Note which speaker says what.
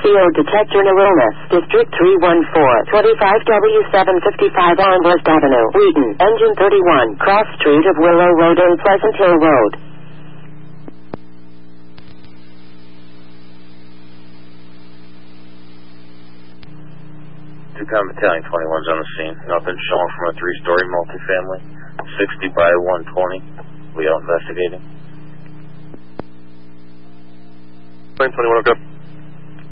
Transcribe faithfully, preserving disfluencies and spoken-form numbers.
Speaker 1: field detector in Illness, District three one four, twenty-five W seven fifty-five on West Avenue, Wheaton, engine thirty-one, cross street of Willow Road and Pleasant Hill Road.
Speaker 2: Tucson Battalion twenty-one's on the scene. Nothing showing from a three-story multifamily. sixty by one twenty. We out investigating.
Speaker 3: twenty-one, okay.